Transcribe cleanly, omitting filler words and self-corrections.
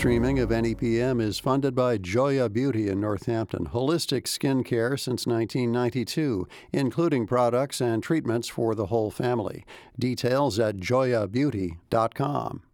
streaming of NEPM is funded by Joya Beauty in Northampton, holistic skin care since 1992, including products and treatments for the whole family. Details at joyabeauty.com.